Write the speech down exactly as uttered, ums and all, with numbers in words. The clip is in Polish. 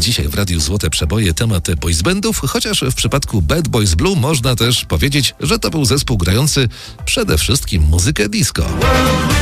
dzisiaj w Radiu Złote Przeboje temat boys bandów, chociaż w przypadku Bad Boys Blue można też powiedzieć, że to był zespół grający przede wszystkim muzykę disco.